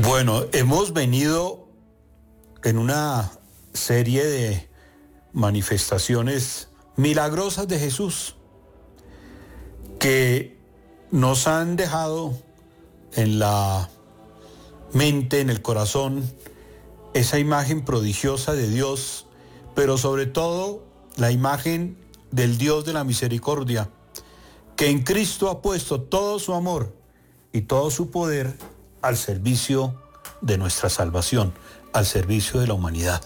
Bueno, hemos venido en una serie de manifestaciones milagrosas de Jesús que nos han dejado en la mente, en el corazón, esa imagen prodigiosa de Dios, pero sobre todo la imagen del Dios de la misericordia, que en Cristo ha puesto todo su amor y todo su poder al servicio de nuestra salvación, al servicio de la humanidad.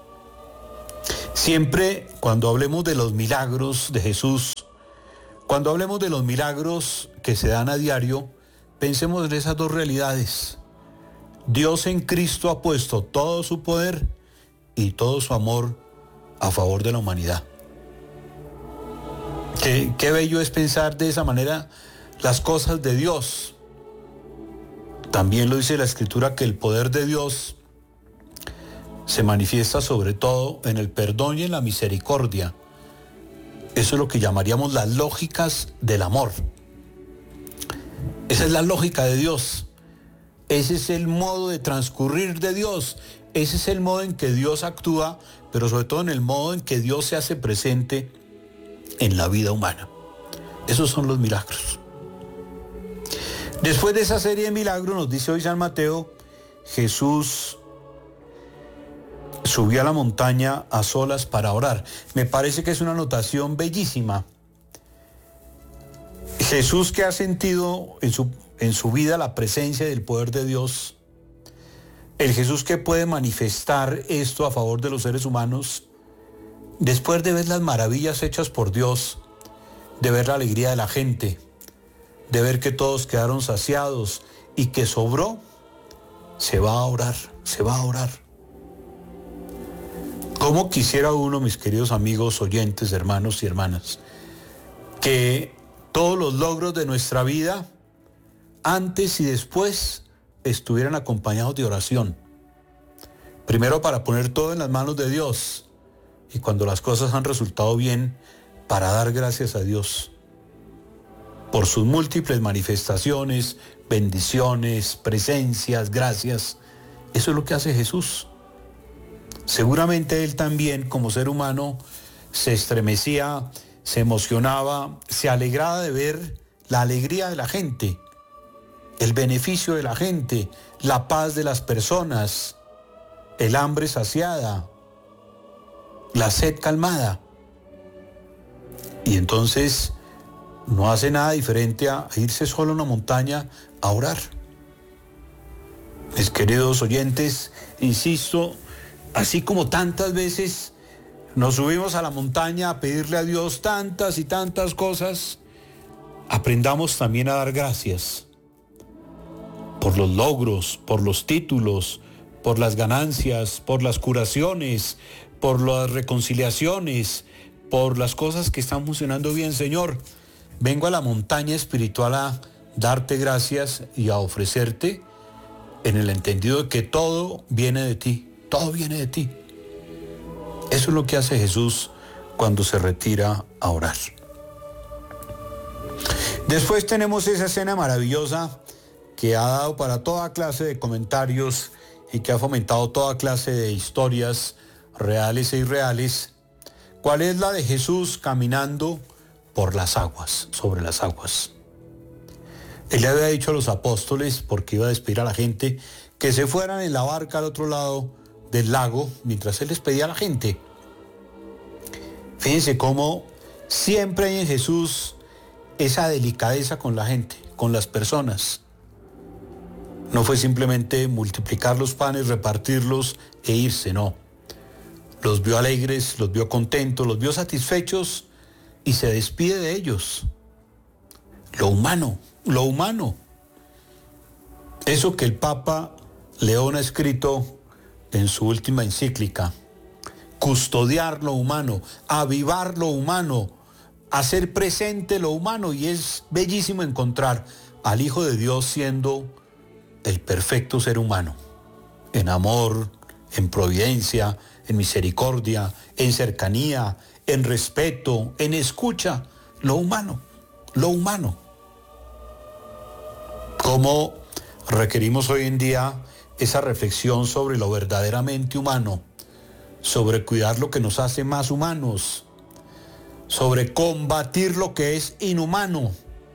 Siempre cuando hablemos de los milagros de Jesús, cuando hablemos de los milagros que se dan a diario, pensemos en esas dos realidades. Dios en Cristo ha puesto todo su poder y todo su amor a favor de la humanidad. Qué bello es pensar de esa manera las cosas de Dios. También lo dice la Escritura que el poder de Dios se manifiesta sobre todo en el perdón y en la misericordia. Eso es lo que llamaríamos las lógicas del amor. Esa es la lógica de Dios. Ese es el modo de transcurrir de Dios. Ese es el modo en que Dios actúa, pero sobre todo en el modo en que Dios se hace presente en la vida humana. Esos son los milagros. Después de esa serie de milagros, nos dice hoy San Mateo, Jesús subió a la montaña a solas para orar. Me parece que es una anotación bellísima. Jesús, que ha sentido en su vida la presencia del poder de Dios, el Jesús que puede manifestar esto a favor de los seres humanos, después de ver las maravillas hechas por Dios, de ver la alegría de la gente, de ver que todos quedaron saciados y que sobró, se va a orar. ¿Cómo quisiera uno, mis queridos amigos, oyentes, hermanos y hermanas, que todos los logros de nuestra vida, antes y después, estuvieran acompañados de oración? Primero para poner todo en las manos de Dios, y cuando las cosas han resultado bien, para dar gracias a Dios por sus múltiples manifestaciones, bendiciones, presencias, gracias. Eso es lo que hace Jesús. Seguramente él también, como ser humano, se estremecía, se emocionaba, se alegraba de ver la alegría de la gente, el beneficio de la gente, la paz de las personas, el hambre saciada, la sed calmada. Y entonces no hace nada diferente a irse solo a una montaña a orar. Mis queridos oyentes, insisto, así como tantas veces nos subimos a la montaña a pedirle a Dios tantas y tantas cosas, aprendamos también a dar gracias por los logros, por los títulos, por las ganancias, por las curaciones, por las reconciliaciones, por las cosas que están funcionando bien. Señor, vengo a la montaña espiritual a darte gracias y a ofrecerte en el entendido de que todo viene de ti, todo viene de ti. Eso es lo que hace Jesús cuando se retira a orar. Después tenemos esa escena maravillosa que ha dado para toda clase de comentarios y que ha fomentado toda clase de historias reales e irreales. ¿Cuál es la de Jesús caminando por las aguas, sobre las aguas? Él le había dicho a los apóstoles, porque iba a despedir a la gente, que se fueran en la barca al otro lado del lago, mientras él les pedía a la gente. Fíjense cómo siempre hay en Jesús esa delicadeza con la gente, con las personas. No fue simplemente multiplicar los panes, repartirlos e irse, no. Los vio alegres, los vio contentos, los vio satisfechos y se despide de ellos. Lo humano. Eso que el Papa León ha escrito en su última encíclica: custodiar lo humano, avivar lo humano, hacer presente lo humano. Y es bellísimo encontrar al Hijo de Dios siendo el perfecto ser humano, en amor, en providencia, en misericordia, en cercanía, en respeto, en escucha, lo humano. ¿Cómo requerimos hoy en día esa reflexión sobre lo verdaderamente humano, sobre cuidar lo que nos hace más humanos, sobre combatir lo que es inhumano,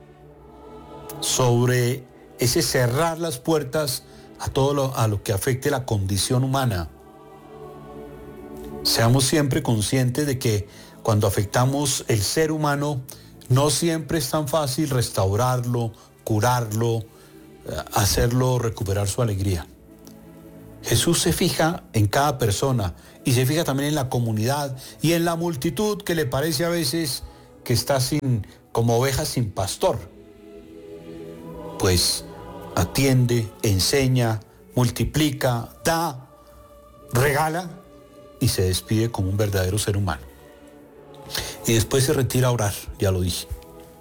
sobre ese cerrar las puertas a todo a lo que afecte la condición humana. Seamos siempre conscientes de que cuando afectamos el ser humano, no siempre es tan fácil restaurarlo, curarlo, hacerlo recuperar su alegría. Jesús se fija en cada persona y se fija también en la comunidad y en la multitud que le parece a veces que está como oveja sin pastor. Pues atiende, enseña, multiplica, da, regala y se despide como un verdadero ser humano. Y después se retira a orar, ya lo dije.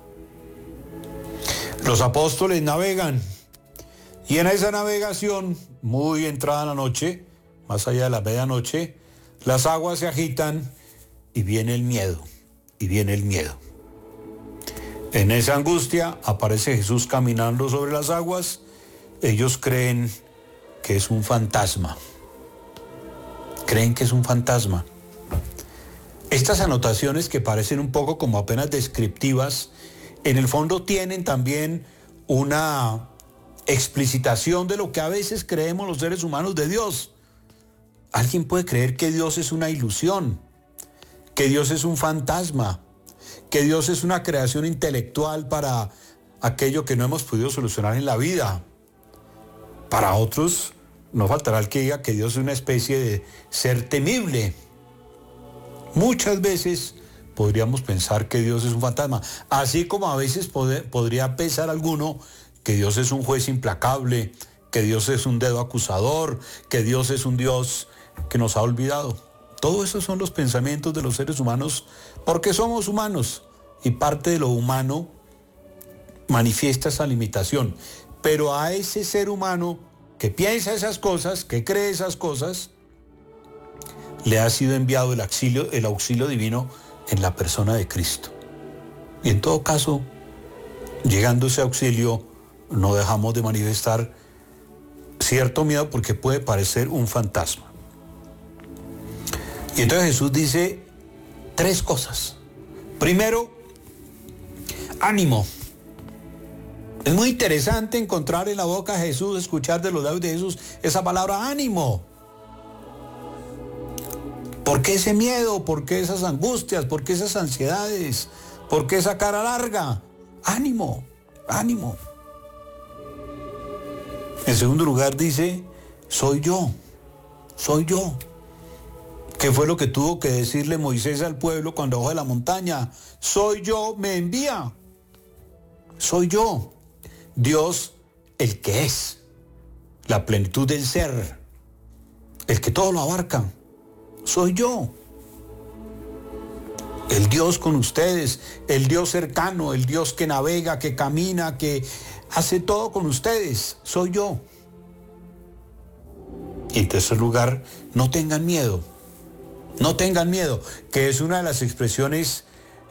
Los apóstoles navegan y en esa navegación, muy entrada la noche, más allá de la medianoche, las aguas se agitan y viene el miedo, En esa angustia aparece Jesús caminando sobre las aguas. Ellos creen que es un fantasma. Estas anotaciones que parecen un poco como apenas descriptivas, en el fondo tienen también una explicitación de lo que a veces creemos los seres humanos de Dios. Alguien puede creer que Dios es una ilusión, que Dios es un fantasma, que Dios es una creación intelectual para aquello que no hemos podido solucionar en la vida. Para otros, no faltará el que diga que Dios es una especie de ser temible. Muchas veces podríamos pensar que Dios es un fantasma, así como a veces podría pensar alguno que Dios es un juez implacable, que Dios es un dedo acusador, que Dios es un Dios que nos ha olvidado. Todos esos son los pensamientos de los seres humanos porque somos humanos y parte de lo humano manifiesta esa limitación. Pero a ese ser humano que piensa esas cosas, que cree esas cosas, le ha sido enviado el auxilio divino en la persona de Cristo. Y en todo caso, llegando ese auxilio, no dejamos de manifestar cierto miedo porque puede parecer un fantasma. Y entonces Jesús dice 3 cosas. Primero, ánimo. Es muy interesante encontrar en la boca de Jesús, escuchar de los labios de Jesús esa palabra ánimo. ¿Por qué ese miedo? ¿Por qué esas angustias? ¿Por qué esas ansiedades? ¿Por qué esa cara larga? Ánimo, ánimo. En segundo lugar dice, soy yo. ¿Qué fue lo que tuvo que decirle Moisés al pueblo cuando bajó de la montaña? Soy yo, me envía. Soy yo. Dios, el que es, la plenitud del ser, el que todo lo abarca. Soy yo. El Dios con ustedes, el Dios cercano, el Dios que navega, que camina, que hace todo con ustedes. Soy yo. Y en tercer lugar, no tengan miedo. No tengan miedo, que es una de las expresiones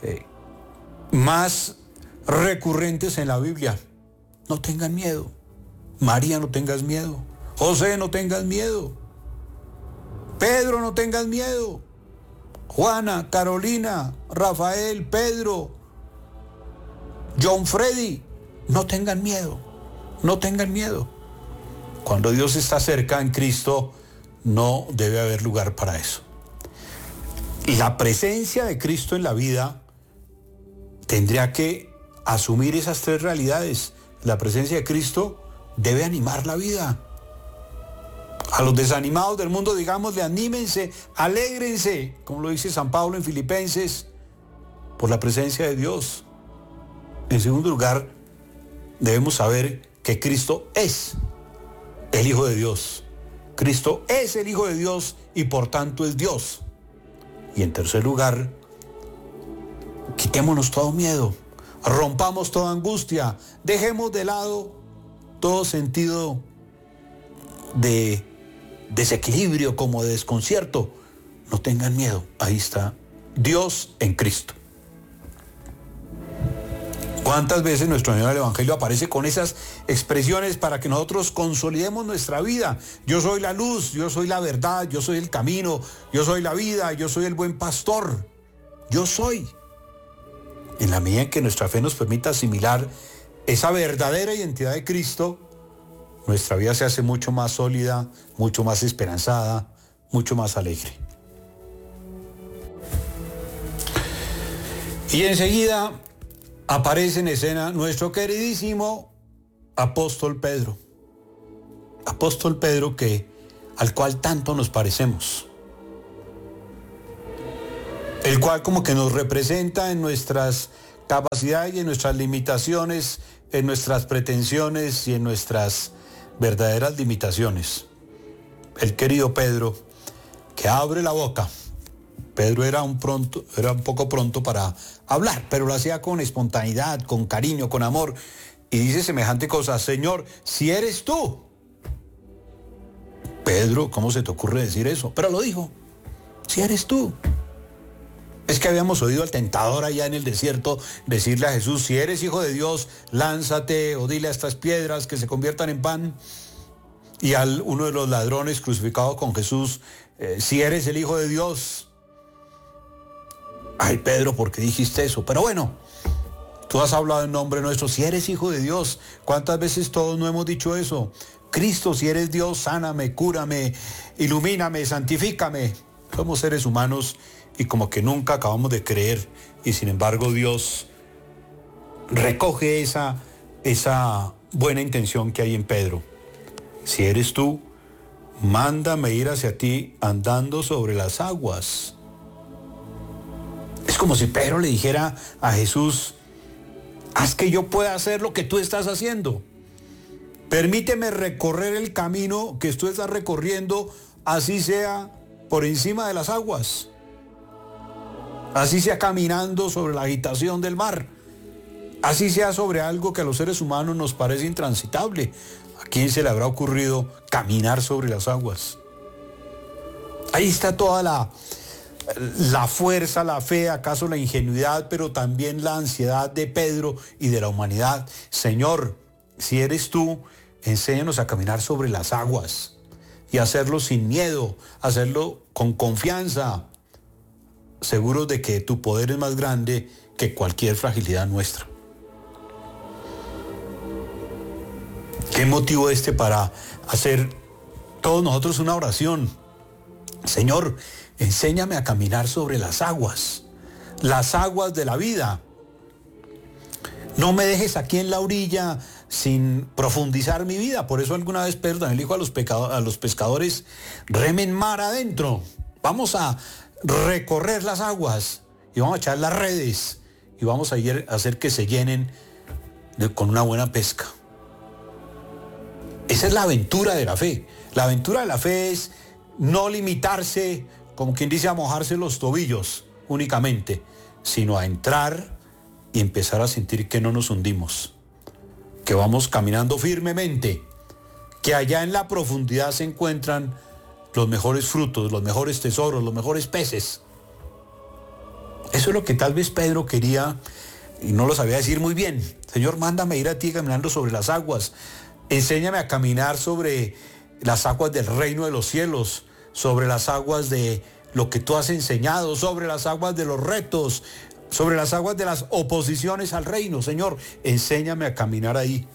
más recurrentes en la Biblia. No tengan miedo. María, no tengas miedo. José, no tengas miedo. Pedro, no tengas miedo. Juana, Carolina, Rafael, Pedro, John Freddy, no tengan miedo. No tengan miedo. Cuando Dios está cerca en Cristo, no debe haber lugar para eso. La presencia de Cristo en la vida tendría que asumir esas 3 realidades. La presencia de Cristo debe animar la vida. A los desanimados del mundo, digámosle, anímense, alégrense, como lo dice San Pablo en Filipenses, por la presencia de Dios. En segundo lugar, debemos saber que Cristo es el Hijo de Dios. Cristo es el Hijo de Dios y por tanto es Dios. Y en tercer lugar, quitémonos todo miedo, rompamos toda angustia, dejemos de lado todo sentido de desequilibrio, como de desconcierto. No tengan miedo, ahí está Dios en Cristo. ¿Cuántas veces nuestro Señor del Evangelio aparece con esas expresiones para que nosotros consolidemos nuestra vida? Yo soy la luz, yo soy la verdad, yo soy el camino, yo soy la vida, yo soy el buen pastor. Yo soy. En la medida en que nuestra fe nos permita asimilar esa verdadera identidad de Cristo, nuestra vida se hace mucho más sólida, mucho más esperanzada, mucho más alegre. Y enseguida aparece en escena nuestro queridísimo apóstol Pedro. Apóstol Pedro al cual tanto nos parecemos. El cual como que nos representa en nuestras capacidades y en nuestras limitaciones, en nuestras pretensiones y en nuestras verdaderas limitaciones. El querido Pedro, que abre la boca. Pedro era un poco pronto para hablar, pero lo hacía con espontaneidad, con cariño, con amor. Y dice semejante cosa: Señor, si eres tú. Pedro, ¿cómo se te ocurre decir eso? Pero lo dijo: si eres tú. Es que habíamos oído al tentador allá en el desierto decirle a Jesús: si eres hijo de Dios, lánzate o dile a estas piedras que se conviertan en pan. Y uno de los ladrones crucificado con Jesús: si eres el hijo de Dios. Ay, Pedro, ¿por qué dijiste eso? Pero bueno, tú has hablado en nombre nuestro. Si eres hijo de Dios, ¿cuántas veces todos no hemos dicho eso? Cristo, si eres Dios, sáname, cúrame, ilumíname, santifícame. Somos seres humanos y como que nunca acabamos de creer, y sin embargo Dios recoge esa buena intención que hay en Pedro. Si eres tú, mándame ir hacia ti andando sobre las aguas. Es como si Pedro le dijera a Jesús: haz que yo pueda hacer lo que tú estás haciendo. Permíteme recorrer el camino que tú estás recorriendo, así sea por encima de las aguas. Así sea caminando sobre la agitación del mar. Así sea sobre algo que a los seres humanos nos parece intransitable. ¿A quién se le habrá ocurrido caminar sobre las aguas? Ahí está toda la fuerza, la fe, acaso la ingenuidad, pero también la ansiedad de Pedro y de la humanidad. Señor, si eres tú, enséñanos a caminar sobre las aguas y hacerlo sin miedo, hacerlo con confianza, seguros de que tu poder es más grande que cualquier fragilidad nuestra. ¿Qué motivo para hacer todos nosotros una oración? Señor, enséñame a caminar sobre las aguas de la vida. No me dejes aquí en la orilla sin profundizar mi vida. Por eso alguna vez Pedro también dijo a los pescadores: remen mar adentro. Vamos a recorrer las aguas y vamos a echar las redes y vamos a hacer que se llenen con una buena pesca. Esa es la aventura de la fe. La aventura de la fe es no limitarse, como quien dice, a mojarse los tobillos únicamente, sino a entrar y empezar a sentir que no nos hundimos, que vamos caminando firmemente, que allá en la profundidad se encuentran los mejores frutos, los mejores tesoros, los mejores peces. Eso es lo que tal vez Pedro quería y no lo sabía decir muy bien. Señor, mándame ir a ti caminando sobre las aguas. Enséñame a caminar sobre las aguas del reino de los cielos, sobre las aguas de lo que tú has enseñado, sobre las aguas de los retos, sobre las aguas de las oposiciones al reino. Señor, enséñame a caminar ahí.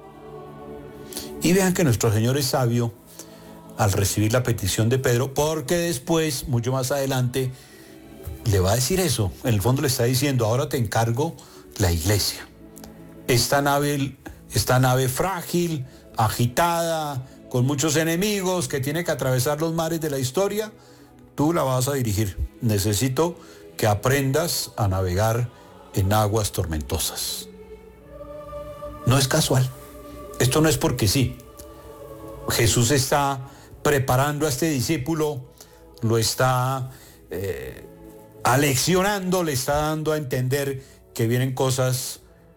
Y vean que nuestro Señor es sabio al recibir la petición de Pedro, porque después, mucho más adelante, le va a decir eso. En el fondo le está diciendo: ahora te encargo la iglesia. Esta nave frágil, agitada, con muchos enemigos, que tiene que atravesar los mares de la historia, tú la vas a dirigir. Necesito que aprendas a navegar en aguas tormentosas. No es casual. Esto no es porque sí. Jesús está preparando a este discípulo, lo está aleccionando, le está dando a entender que vienen cosas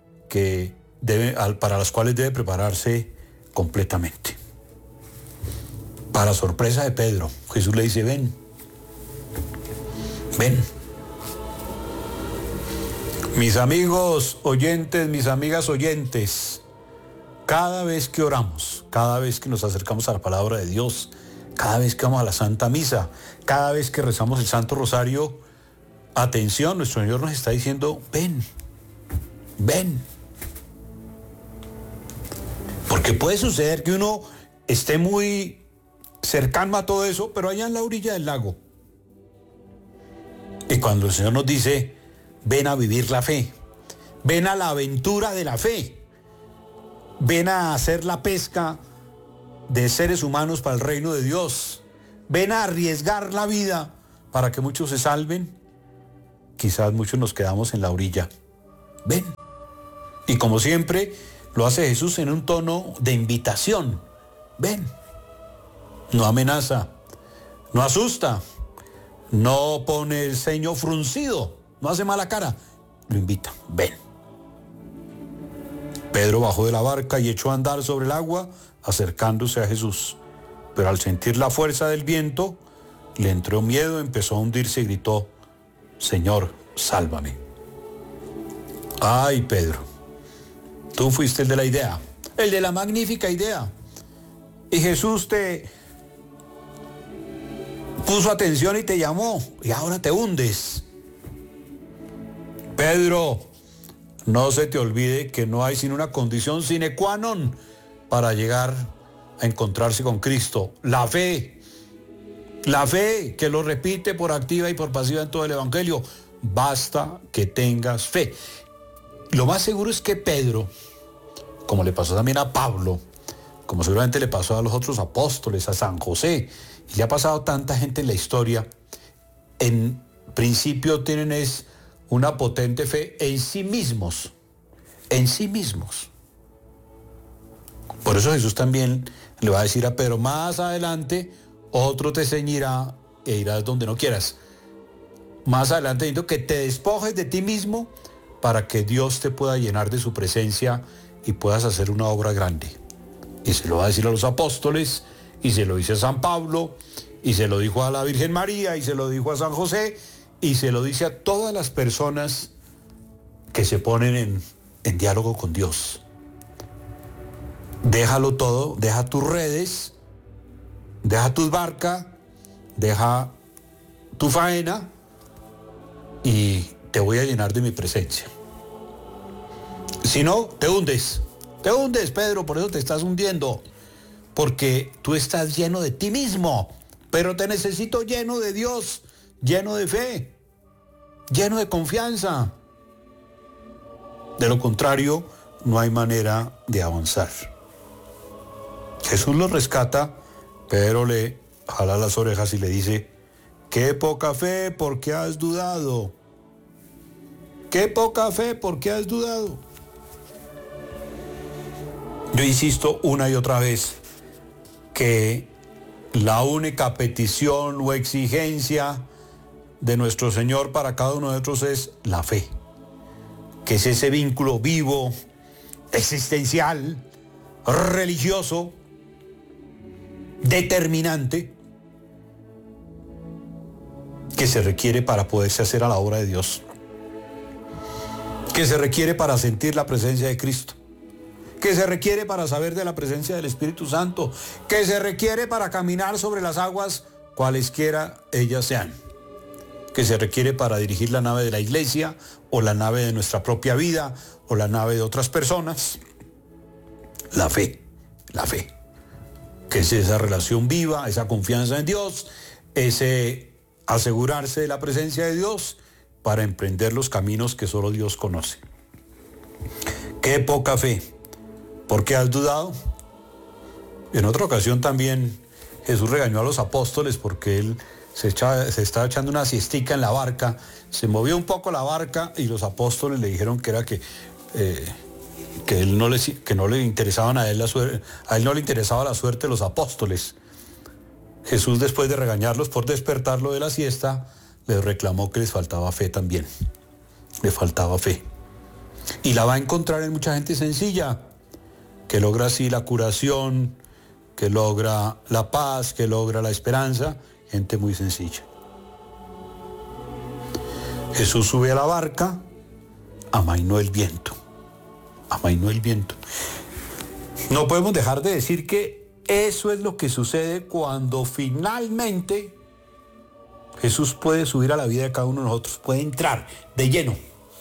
para las cuales debe prepararse completamente. Para sorpresa de Pedro, Jesús le dice: ven. Mis amigos oyentes, mis amigas oyentes, cada vez que oramos, cada vez que nos acercamos a la palabra de Dios, cada vez que vamos a la Santa Misa, cada vez que rezamos el Santo Rosario, atención, nuestro Señor nos está diciendo, ven, ven. Porque puede suceder que uno esté muy cercano a todo eso, pero allá en la orilla del lago. Y cuando el Señor nos dice, ven a vivir la fe, ven a la aventura de la fe, ven a hacer la pesca de seres humanos para el reino de Dios, ven a arriesgar la vida para que muchos se salven, quizás muchos nos quedamos en la orilla. Ven. Y como siempre, lo hace Jesús en un tono de invitación. Ven. No amenaza, no asusta, no pone el ceño fruncido, no hace mala cara, lo invita, ven. Pedro bajó de la barca y echó a andar sobre el agua, acercándose a Jesús. Pero al sentir la fuerza del viento, le entró miedo, empezó a hundirse y gritó, Señor, sálvame. Ay, Pedro, tú fuiste el de la idea, el de la magnífica idea. Y Jesús te puso atención y te llamó, y ahora te hundes. Pedro, no se te olvide que no hay sino una condición sine qua non para llegar a encontrarse con Cristo. La fe que lo repite por activa y por pasiva en todo el Evangelio. Basta que tengas fe. Lo más seguro es que Pedro, como le pasó también a Pablo, como seguramente le pasó a los otros apóstoles, a San José, y le ha pasado a tanta gente en la historia, en principio tienen es una potente fe en sí mismos, en sí mismos. Por eso Jesús también le va a decir a Pedro, más adelante otro te ceñirá e irás donde no quieras. Más adelante diciendo que te despojes de ti mismo para que Dios te pueda llenar de su presencia y puedas hacer una obra grande. Y se lo va a decir a los apóstoles, y se lo dice a San Pablo, y se lo dijo a la Virgen María, y se lo dijo a San José, y se lo dice a todas las personas que se ponen en diálogo con Dios. Déjalo todo, deja tus redes, deja tus barcas, deja tu faena, y te voy a llenar de mi presencia. Si no, te hundes, Pedro, por eso te estás hundiendo, porque tú estás lleno de ti mismo, pero te necesito lleno de Dios, lleno de fe, lleno de confianza. De lo contrario, no hay manera de avanzar. Jesús lo rescata, Pedro le jala las orejas y le dice, qué poca fe, ¿por qué has dudado? Qué poca fe, ¿por qué has dudado? Yo insisto una y otra vez que la única petición o exigencia de nuestro Señor para cada uno de nosotros es la fe, que es ese vínculo vivo, existencial, religioso, determinante, que se requiere para poderse hacer a la obra de Dios, que se requiere para sentir la presencia de Cristo, que se requiere para saber de la presencia del Espíritu Santo, que se requiere para caminar sobre las aguas, cualesquiera ellas sean, que se requiere para dirigir la nave de la iglesia, o la nave de nuestra propia vida, o la nave de otras personas. La fe, que es esa relación viva, esa confianza en Dios, ese asegurarse de la presencia de Dios para emprender los caminos que solo Dios conoce. Qué poca fe. ¿Por qué has dudado? En otra ocasión también Jesús regañó a los apóstoles porque él se estaba echando una siestica en la barca, se movió un poco la barca y los apóstoles le dijeron que era que no le interesaban a él no le interesaba la suerte de los apóstoles. Jesús, después de regañarlos por despertarlo de la siesta, les reclamó que les faltaba fe también. Le faltaba fe. Y la va a encontrar en mucha gente sencilla, que logra así la curación, que logra la paz, que logra la esperanza, gente muy sencilla. Jesús sube a la barca, amainó el viento. Amainó el viento. No podemos dejar de decir que eso es lo que sucede cuando finalmente Jesús puede subir a la vida de cada uno de nosotros, puede entrar de lleno.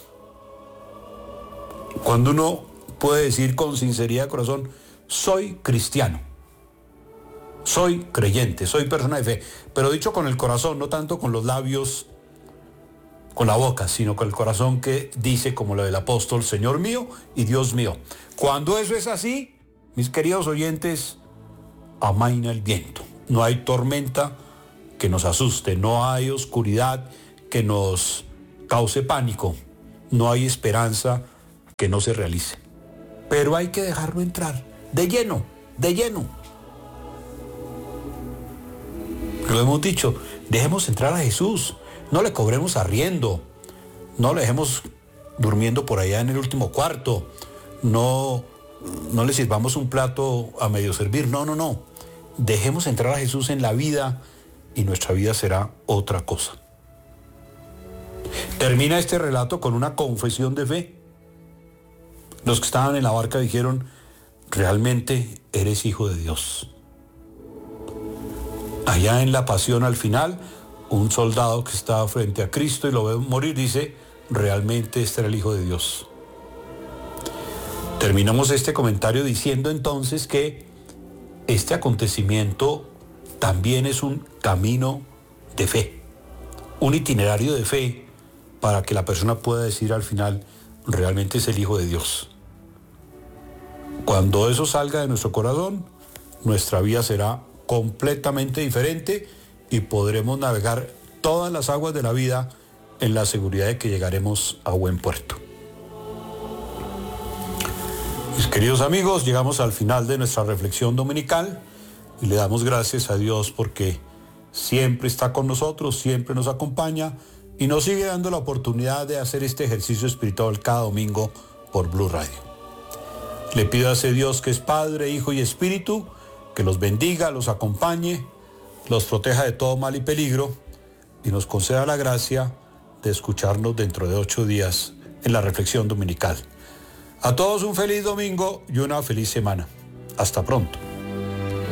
Cuando uno puede decir con sinceridad de corazón, soy cristiano, soy creyente, soy persona de fe, pero dicho con el corazón, no tanto con los labios, con la boca, sino con el corazón que dice como lo del apóstol, Señor mío y Dios mío. Cuando eso es así, mis queridos oyentes, amaina el viento. No hay tormenta que nos asuste, no hay oscuridad que nos cause pánico, no hay esperanza que no se realice. Pero hay que dejarlo entrar, de lleno, de lleno. Lo hemos dicho, dejemos entrar a Jesús, no le cobremos arriendo, no le dejemos durmiendo por allá en el último cuarto, no le sirvamos un plato a medio servir, no. Dejemos entrar a Jesús en la vida y nuestra vida será otra cosa. Termina este relato con una confesión de fe. Los que estaban en la barca dijeron, realmente eres hijo de Dios. Allá en la pasión al final, un soldado que estaba frente a Cristo y lo ve morir dice, realmente este era el Hijo de Dios. Terminamos este comentario diciendo entonces que este acontecimiento también es un camino de fe, un itinerario de fe para que la persona pueda decir al final, realmente es el Hijo de Dios. Cuando eso salga de nuestro corazón, nuestra vida será completamente diferente y podremos navegar todas las aguas de la vida en la seguridad de que llegaremos a buen puerto. Mis queridos amigos, llegamos al final de nuestra reflexión dominical y le damos gracias a Dios porque siempre está con nosotros, siempre nos acompaña y nos sigue dando la oportunidad de hacer este ejercicio espiritual cada domingo por Blue Radio. Le pido a ese Dios que es Padre, Hijo y Espíritu, que los bendiga, los acompañe, los proteja de todo mal y peligro y nos conceda la gracia de escucharnos dentro de 8 días en la reflexión dominical. A todos un feliz domingo y una feliz semana. Hasta pronto.